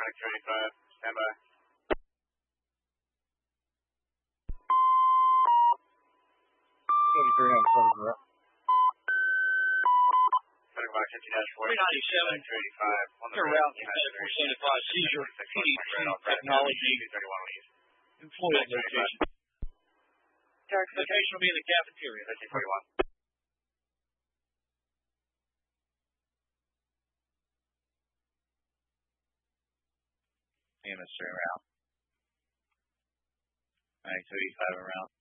35, stand by. Box 50-4, 395, on the route, 475 seizure, technology, 231 employee location. Location will be in the cafeteria. 1341. EMS around. 935 around.